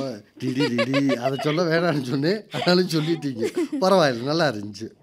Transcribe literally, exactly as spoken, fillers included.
DD DD அதை சொல்ல வேணாம்னு சொன்னேன். ஆனாலும் சொல்லிட்டீங்க. பரவாயில்ல. நல்லா இருந்துச்சு.